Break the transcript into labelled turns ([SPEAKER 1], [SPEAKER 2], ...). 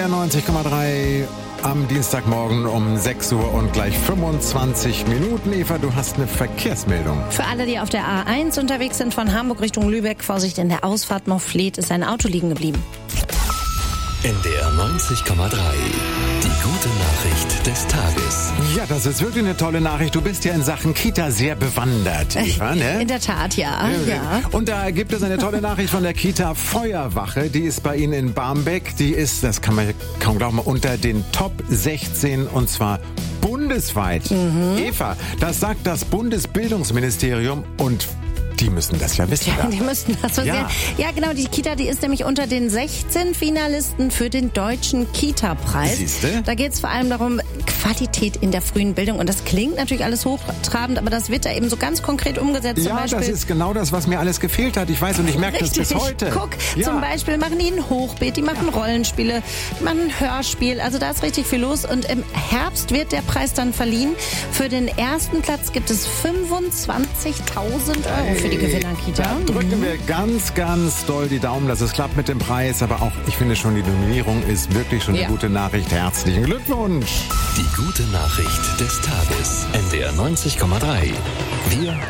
[SPEAKER 1] NDR 90,3 am Dienstagmorgen um 6 Uhr und gleich 25 Minuten. Eva, du hast eine Verkehrsmeldung.
[SPEAKER 2] Für alle, die auf der A1 unterwegs sind, von Hamburg Richtung Lübeck, Vorsicht, in der Ausfahrt Mofflet ist ein Auto liegen geblieben.
[SPEAKER 3] NDR 90,3. Die gute Nachricht des Tages.
[SPEAKER 1] Ja, das ist wirklich eine tolle Nachricht. Du bist ja in Sachen Kita sehr bewandert, Eva, ne?
[SPEAKER 2] In der Tat, ja.
[SPEAKER 1] Und da gibt es eine tolle Nachricht von der Kita Feuerwache. Die ist bei Ihnen in Barmbek. Die ist, das kann man kaum glauben, unter den Top 16 und zwar bundesweit. Eva, das sagt das Bundesbildungsministerium und die müssen das ja wissen.
[SPEAKER 2] Ja, die müssten das wissen. Ja, genau, die Kita, die ist nämlich unter den 16 Finalisten für den Deutschen Kita-Preis.
[SPEAKER 1] Siehste?
[SPEAKER 2] Da geht es vor allem darum, Qualität in der frühen Bildung. Und das klingt natürlich alles hochtrabend, aber das wird da eben so ganz konkret umgesetzt.
[SPEAKER 1] Ja,
[SPEAKER 2] zum Beispiel,
[SPEAKER 1] das ist genau das, was mir alles gefehlt hat. Ich weiß und ich merke das bis heute.
[SPEAKER 2] Guck, zum Beispiel machen die ein Hochbeet, die machen Rollenspiele, die machen ein Hörspiel. Also da ist richtig viel los. Und im Herbst wird der Preis dann verliehen. Für den ersten Platz gibt es 25.000 Euro für die Gewinner-Kita.
[SPEAKER 1] Da drücken wir ganz, ganz doll die Daumen, dass es klappt mit dem Preis. Aber auch, ich finde schon, die Nominierung ist wirklich schon eine gute Nachricht. Herzlichen Glückwunsch.
[SPEAKER 3] Die gute Nachricht des Tages. NDR 90,3. Wir